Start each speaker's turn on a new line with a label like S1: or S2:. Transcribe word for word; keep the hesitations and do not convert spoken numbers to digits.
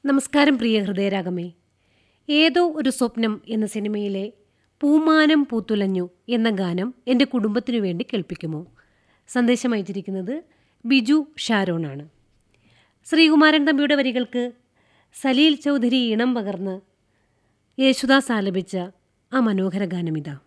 S1: നമസ്കാരം പ്രിയ ഹൃദയരാഗമേ. ഏതോ ഒരു സ്വപ്നം എന്ന സിനിമയിലെ പൂമാനം പൂത്തുലഞ്ഞു എന്ന ഗാനം എൻ്റെ കുടുംബത്തിനു വേണ്ടി കേൾപ്പിക്കുമോ? സന്ദേശം അയച്ചിരിക്കുന്നത് ബിജു ഷാരോണാണ്. ശ്രീകുമാരൻ തമ്പിയുടെ വരികൾക്ക് സലീൽ ചൗധരി ഇണം പകർന്ന് യേശുദാസ് ആലപിച്ച ആ മനോഹര ഗാനമിതാ.